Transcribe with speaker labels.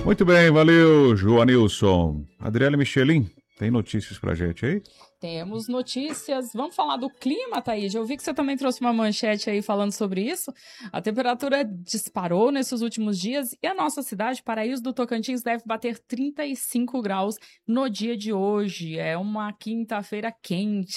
Speaker 1: Muito bem, valeu, Joanilson. Adriana Michelin, tem notícias pra gente aí?
Speaker 2: Temos notícias. Vamos falar do clima, Thaís. Eu vi que você também trouxe uma manchete aí falando sobre isso. A temperatura disparou nesses últimos dias e a nossa cidade, Paraíso do Tocantins, deve bater 35 graus no dia de hoje. É uma quinta-feira quente.